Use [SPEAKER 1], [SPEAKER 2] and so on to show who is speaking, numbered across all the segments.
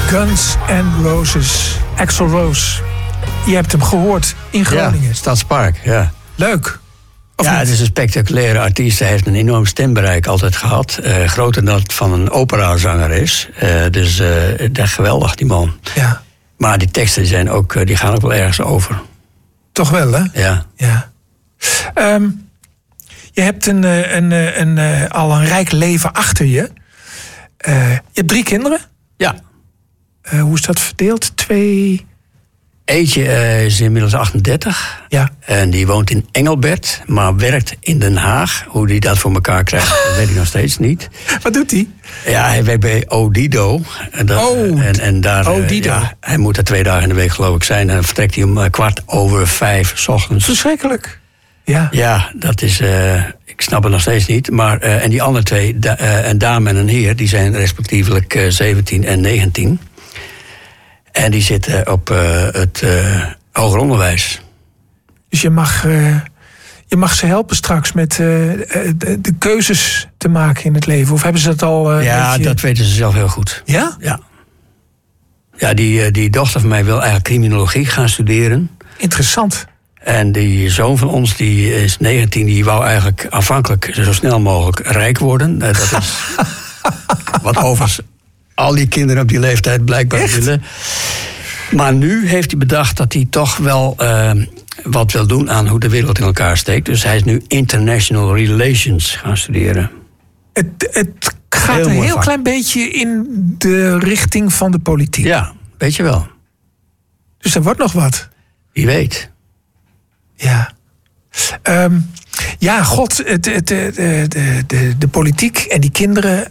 [SPEAKER 1] Guns N' Roses, Axl Rose. Je hebt hem gehoord in Groningen.
[SPEAKER 2] Ja, Stadspark, ja.
[SPEAKER 1] Leuk. Of
[SPEAKER 2] ja,
[SPEAKER 1] niet?
[SPEAKER 2] het is een spectaculaire artiest. Hij heeft een enorm stembereik altijd gehad. Groter dan dat van een operazangeres. Dus dat geweldig, die man.
[SPEAKER 1] Ja.
[SPEAKER 2] Maar die teksten die gaan ook wel ergens over.
[SPEAKER 1] Toch wel, hè?
[SPEAKER 2] Ja.
[SPEAKER 1] Ja. Je hebt al een rijk leven achter je. Je hebt 3 kinderen.
[SPEAKER 2] Ja.
[SPEAKER 1] Hoe is dat verdeeld? 2...
[SPEAKER 2] Eentje is inmiddels 38.
[SPEAKER 1] Ja.
[SPEAKER 2] En die woont in Engelbert, maar werkt in Den Haag. Hoe die dat voor elkaar krijgt, dat weet ik nog steeds niet.
[SPEAKER 1] Wat doet hij?
[SPEAKER 2] Ja, hij werkt bij Odido. En daar,
[SPEAKER 1] Odido.
[SPEAKER 2] hij moet er 2 dagen in de week geloof ik zijn. En dan vertrekt hij om 4:15 's ochtends.
[SPEAKER 1] Verschrikkelijk. Ja.
[SPEAKER 2] Ja, dat is... ik snap het nog steeds niet. Maar, en die andere 2, een dame en een heer... die zijn respectievelijk 17 en 19... En die zitten op het hoger onderwijs.
[SPEAKER 1] Dus je mag ze helpen straks met de keuzes te maken in het leven? Of hebben ze dat al...
[SPEAKER 2] ja, dat weten ze zelf heel goed.
[SPEAKER 1] Ja?
[SPEAKER 2] Ja. Ja, die dochter van mij wil eigenlijk criminologie gaan studeren.
[SPEAKER 1] Interessant.
[SPEAKER 2] En die zoon van ons, die is 19... die wou eigenlijk aanvankelijk zo snel mogelijk rijk worden. Dat is wat overigens... al die kinderen op die leeftijd blijkbaar willen. Maar nu heeft hij bedacht dat hij toch wel wat wil doen aan hoe de wereld in elkaar steekt. Dus hij is nu International Relations gaan studeren.
[SPEAKER 1] Het gaat een heel klein beetje in de richting van de politiek.
[SPEAKER 2] Ja, weet je wel.
[SPEAKER 1] Dus er wordt nog wat.
[SPEAKER 2] Wie weet.
[SPEAKER 1] Ja. Ja, god, de politiek en die kinderen...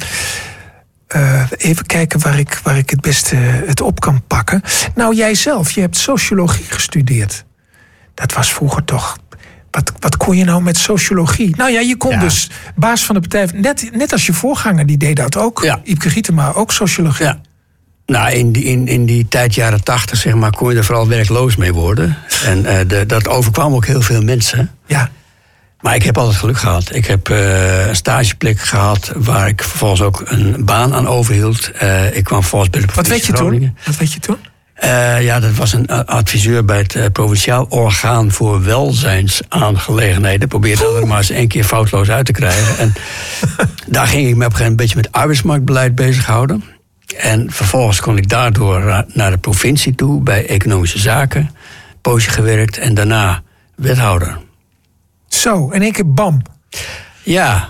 [SPEAKER 1] even kijken waar ik het beste het op kan pakken. Nou, jijzelf, je hebt sociologie gestudeerd. Dat was vroeger toch... Wat kon je nou met sociologie? Nou ja, je kon dus baas van de partij... Net als je voorganger, die deed dat ook.
[SPEAKER 2] Ja.
[SPEAKER 1] Iepke Gietema, ook sociologie.
[SPEAKER 2] Ja. Nou, in die tijd, jaren 80, zeg maar, kon je er vooral werkloos mee worden. En dat overkwam ook heel veel mensen.
[SPEAKER 1] Ja.
[SPEAKER 2] Maar ik heb altijd geluk gehad. Ik heb een stageplek gehad waar ik vervolgens ook een baan aan overhield. Ik kwam vervolgens bij de provincie Groningen.
[SPEAKER 1] Wat weet je toen?
[SPEAKER 2] Ja, dat was een adviseur bij het Provinciaal Orgaan voor Welzijnsaangelegenheden. Probeerde dat er maar eens 1 keer foutloos uit te krijgen. En daar ging ik me op een gegeven moment een beetje met arbeidsmarktbeleid bezighouden. En vervolgens kon ik daardoor naar de provincie toe bij Economische Zaken. Poosje gewerkt en daarna wethouder.
[SPEAKER 1] Zo, in één keer bam.
[SPEAKER 2] Ja,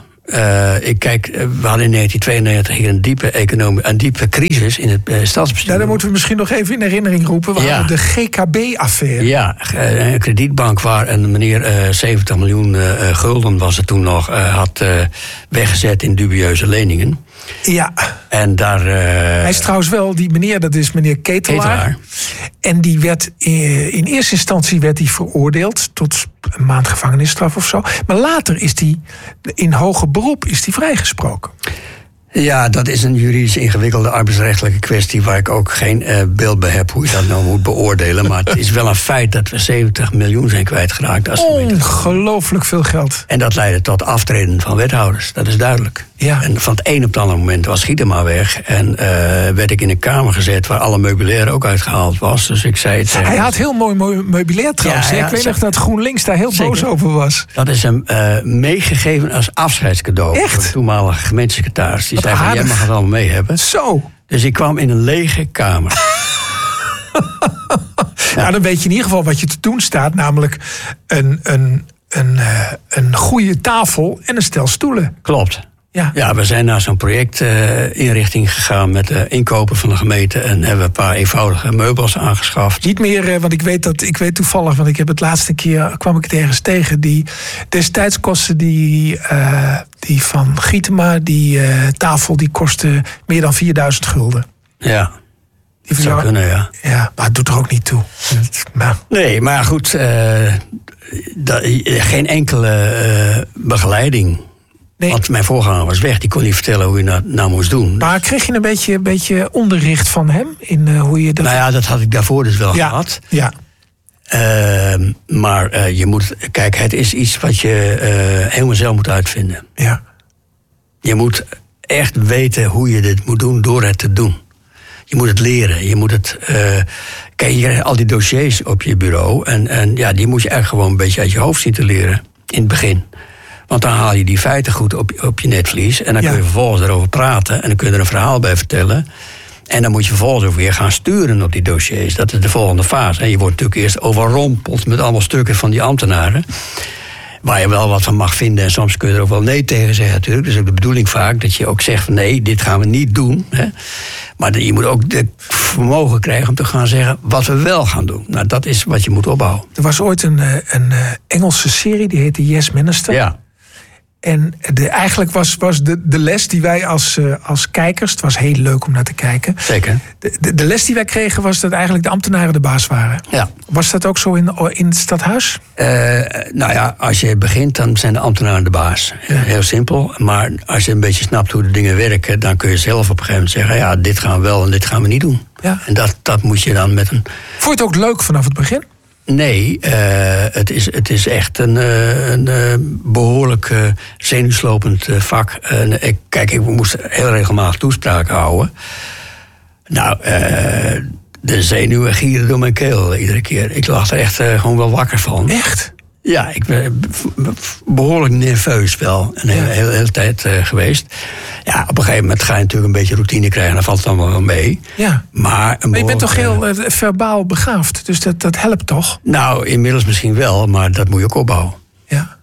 [SPEAKER 2] we hadden in 1992 hier een diepe crisis in het stadsbestuur.
[SPEAKER 1] Ja, dan moeten we misschien nog even in herinnering roepen. We hadden de GKB-affaire.
[SPEAKER 2] Ja, een kredietbank waar een meneer 70 miljoen gulden was het toen nog... had weggezet in dubieuze leningen.
[SPEAKER 1] Ja.
[SPEAKER 2] En daar...
[SPEAKER 1] Hij is trouwens wel, die meneer, dat is meneer Ketelaar. En die werd in eerste instantie veroordeeld tot een maand gevangenisstraf of zo. Maar later is die in hoger beroep vrijgesproken.
[SPEAKER 2] Ja, dat is een juridisch ingewikkelde arbeidsrechtelijke kwestie... waar ik ook geen beeld bij heb hoe je dat nou moet beoordelen. Maar het is wel een feit dat we 70 miljoen zijn kwijtgeraakt.
[SPEAKER 1] Ongelooflijk veel geld.
[SPEAKER 2] En dat leidde tot aftreden van wethouders, dat is duidelijk.
[SPEAKER 1] Ja.
[SPEAKER 2] En van het een op het andere moment was Gietema weg. En werd ik in een kamer gezet waar alle meubilair ook uitgehaald was. Dus ik zei het...
[SPEAKER 1] Hij had heel mooi meubilair trouwens. Ja, ik weet nog dat GroenLinks daar heel boos over was.
[SPEAKER 2] Dat is hem meegegeven als afscheidscadeau.
[SPEAKER 1] Echt?
[SPEAKER 2] Voor de toenmalige gemeentesecretaris. Die zei van, jij mag het allemaal mee hebben.
[SPEAKER 1] Zo.
[SPEAKER 2] Dus ik kwam in een lege kamer.
[SPEAKER 1] Nou, dan weet je in ieder geval wat je te doen staat. Namelijk een goede tafel en een stel stoelen.
[SPEAKER 2] Klopt. Ja, we zijn naar zo'n projectinrichting gegaan met de inkopen van de gemeente en hebben een paar eenvoudige meubels aangeschaft.
[SPEAKER 1] Niet meer, want ik weet toevallig, want ik heb het laatste keer kwam ik het ergens tegen. Destijds kostte die van Gietema, die tafel, die kostte meer dan 4000 gulden.
[SPEAKER 2] Ja. Dat zou kunnen, ja.
[SPEAKER 1] Ja, maar het doet er ook niet toe.
[SPEAKER 2] Nee, maar goed, geen enkele begeleiding. Nee. Want mijn voorganger was weg, die kon niet vertellen hoe je dat nou moest doen.
[SPEAKER 1] Maar kreeg je een beetje onderricht van hem in hoe je dat...
[SPEAKER 2] Nou ja, dat had ik daarvoor dus wel gehad.
[SPEAKER 1] Ja.
[SPEAKER 2] Maar je moet... Kijk, het is iets wat je helemaal zelf moet uitvinden.
[SPEAKER 1] Ja.
[SPEAKER 2] Je moet echt weten hoe je dit moet doen door het te doen. Je moet het leren. Je moet het... kijk, je krijgt al die dossiers op je bureau. En ja, die moet je eigenlijk gewoon een beetje uit je hoofd zien te leren. In het begin. Want dan haal je die feiten goed op je netvlies. En dan kun je vervolgens erover praten. En dan kun je er een verhaal bij vertellen. En dan moet je vervolgens ook weer gaan sturen op die dossiers. Dat is de volgende fase. En je wordt natuurlijk eerst overrompeld met allemaal stukken van die ambtenaren. Waar je wel wat van mag vinden. En soms kun je er ook wel nee tegen zeggen natuurlijk. Dus ook de bedoeling vaak dat je ook zegt van nee, dit gaan we niet doen. Hè. Maar je moet ook de vermogen krijgen om te gaan zeggen wat we wel gaan doen. Nou, dat is wat je moet opbouwen.
[SPEAKER 1] Er was ooit een Engelse serie, die heette Yes Minister.
[SPEAKER 2] Ja.
[SPEAKER 1] En eigenlijk was de les die wij als kijkers... Het was heel leuk om naar te kijken.
[SPEAKER 2] Zeker.
[SPEAKER 1] De les die wij kregen was dat eigenlijk de ambtenaren de baas waren.
[SPEAKER 2] Ja.
[SPEAKER 1] Was dat ook zo in het stadhuis?
[SPEAKER 2] Nou ja, als je begint, dan zijn de ambtenaren de baas. Ja. Heel simpel. Maar als je een beetje snapt hoe de dingen werken... dan kun je zelf op een gegeven moment zeggen... ja, dit gaan we wel en dit gaan we niet doen. Ja. En dat moet je dan met een...
[SPEAKER 1] Vond je het ook leuk vanaf het begin?
[SPEAKER 2] Nee, het is echt een behoorlijk zenuwslopend vak. Ik moest heel regelmatig toespraken houden. Nou, de zenuwen gieren door mijn keel iedere keer. Ik lag er echt gewoon wel wakker van.
[SPEAKER 1] Echt?
[SPEAKER 2] Ja, ik ben behoorlijk nerveus wel. Een hele tijd geweest. Ja, op een gegeven moment ga je natuurlijk een beetje routine krijgen. Dan valt het allemaal wel mee.
[SPEAKER 1] Ja. Maar je bent toch heel verbaal begaafd? Dus dat helpt toch?
[SPEAKER 2] Nou, inmiddels misschien wel. Maar dat moet je ook opbouwen.
[SPEAKER 1] Ja.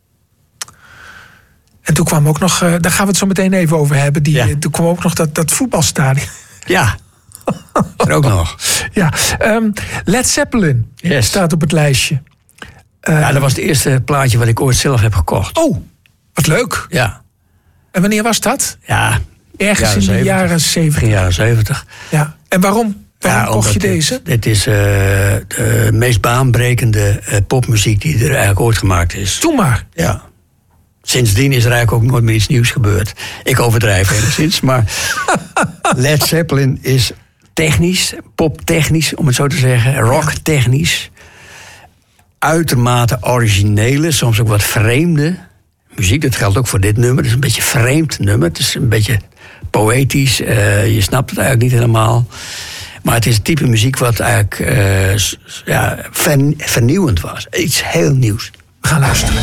[SPEAKER 1] En toen kwam ook nog... daar gaan we het zo meteen even over hebben. Toen kwam ook nog dat voetbalstadion.
[SPEAKER 2] Ja. Er ook nog.
[SPEAKER 1] Ja. Led Zeppelin staat op het lijstje.
[SPEAKER 2] Ja, dat was het eerste plaatje wat ik ooit zelf heb gekocht.
[SPEAKER 1] Oh, wat leuk.
[SPEAKER 2] Ja.
[SPEAKER 1] En wanneer was dat?
[SPEAKER 2] Ja.
[SPEAKER 1] Ergens in de jaren 70.
[SPEAKER 2] Begin jaren 70.
[SPEAKER 1] Ja. En waarom kocht je deze?
[SPEAKER 2] Dit is de meest baanbrekende popmuziek die er eigenlijk ooit gemaakt is.
[SPEAKER 1] Toen maar.
[SPEAKER 2] Ja. Sindsdien is er eigenlijk ook nooit meer iets nieuws gebeurd. Ik overdrijf enigszins, maar Led Zeppelin is technisch, poptechnisch, om het zo te zeggen, rocktechnisch. Uitermate originele, soms ook wat vreemde muziek. Dat geldt ook voor dit nummer. Het is een beetje een vreemd nummer. Het is een beetje poëtisch. Je snapt het eigenlijk niet helemaal. Maar het is het type muziek wat eigenlijk vernieuwend was. Iets heel nieuws.
[SPEAKER 1] We gaan luisteren.